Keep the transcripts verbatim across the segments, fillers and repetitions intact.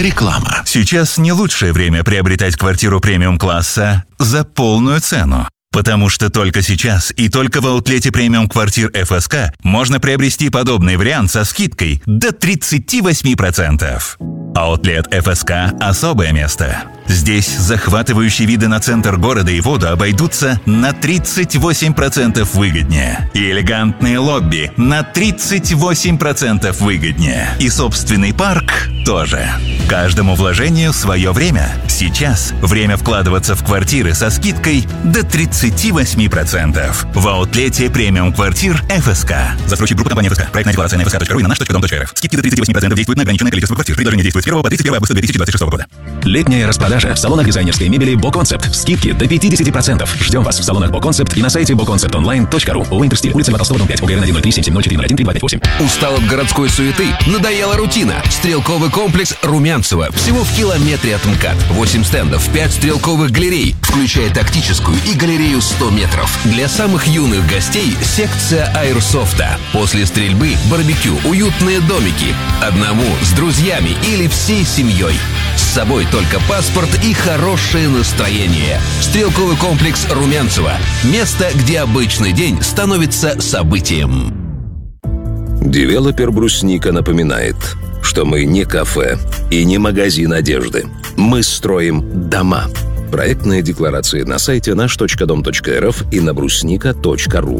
Реклама. Сейчас не лучшее время приобретать квартиру премиум-класса за полную цену. Потому что только сейчас и только в аутлете премиум квартир эф эс ка можно приобрести подобный вариант со скидкой до тридцать восемь процентов. Аутлет эф эс ка – особое место. Здесь захватывающие виды на центр города и воду обойдутся на тридцать восемь процентов выгоднее. И элегантные лобби на тридцать восемь процентов выгоднее. И собственный парк тоже. Каждому вложению свое время. Сейчас время вкладываться в квартиры со скидкой до тридцать восемь процентов. В аутлете премиум квартир эф эс ка. Застройщик группы компании эф эс ка. Проектная декларация на эф эс ка точка ру и на наш точка дом точка эр эф. Скидки до тридцать восемь процентов действуют на ограниченное количество квартир. Предложение действует с первого по тридцать первое августа две тысячи двадцать шестого года. Летняя распродажа в салонах дизайнерской мебели Боконцепт. Скидки до пятьдесят процентов. Ждем вас в салонах Боконцепт и на сайте боконцепт онлайн точка ру. Уинтерстиль, улица Льва Толстого, дом пять, ОГРН один ноль три семь семь ноль четыре ноль один три два пять восемь. Устал от городской суеты? Надоела рутина? Стрелковый комплекс Румянцево. Всего в километре от МКАД. восемь стендов, пять стрелковых галерей, включая тактическую и галерею сто метров. Для самых юных гостей секция аэрсофта. После стрельбы барбекю, уютные домики. Одному, с друзьями или всей семьей. С собой только паспорт и хорошее настроение. Стрелковый комплекс Румянцево. Место, где обычный день становится событием. Девелопер «Брусника» напоминает, что мы не кафе и не магазин одежды. Мы строим дома. Проектные декларации на сайте наш точка дом точка эр эф и на брусника точка ру.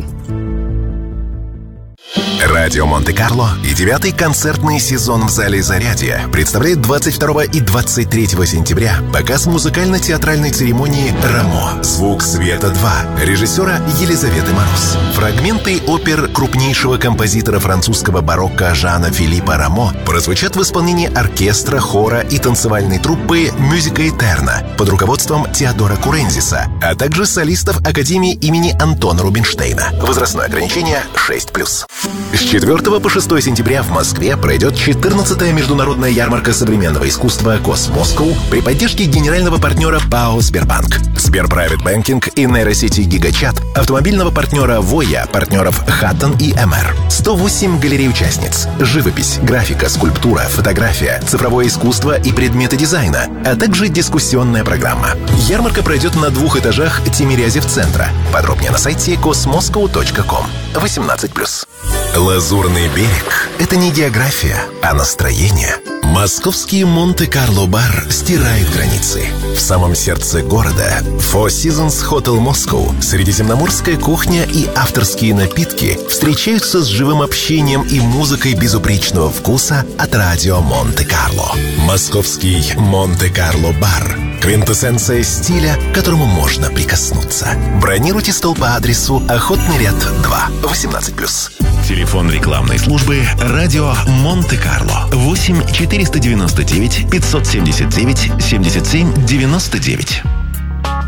Радио Монте-Карло и девятый концертный сезон в зале «Зарядье» представляет двадцать второго и двадцать третьего сентября показ музыкально-театральной церемонии «Рамо. Звук света два» режиссера Елизаветы Мороз. Фрагменты опер крупнейшего композитора французского барокко Жана-Филиппа Рамо прозвучат в исполнении оркестра, хора и танцевальной труппы «Мюзика Этерна» под руководством Теодора Курензиса, а также солистов Академии имени Антона Рубинштейна. Возрастное ограничение шесть плюс. С четвёртого по шестое сентября в Москве пройдет четырнадцатая международная ярмарка современного искусства «Космоскоу» при поддержке генерального партнера ПАО «Сбербанк», Сберпрайвет Бэнкинг и нейросети «Гигачат», автомобильного партнера «Воя», партнеров «Хаттон» и эм эр. сто восемь галерей-участниц, живопись, графика, скульптура, фотография, цифровое искусство и предметы дизайна, а также дискуссионная программа. Ярмарка пройдет на двух этажах Тимирязев-центра. Подробнее на сайте космоскоу точка ком. восемнадцать плюс. Лазурный берег – это не география, а настроение. Московский Монте-Карло-бар стирает границы. В самом сердце города Four Seasons Hotel Moscow средиземноморская кухня и авторские напитки встречаются с живым общением и музыкой безупречного вкуса от радио Монте-Карло. Московский Монте-Карло-бар – квинтэссенция стиля, к которому можно прикоснуться. Бронируйте стол по адресу Охотный ряд два, восемнадцать плюс. Телефон рекламной службы «Радио Монте-Карло» восемь четыреста девяносто девять пятьсот семьдесят девять семьдесят семь девяносто девять.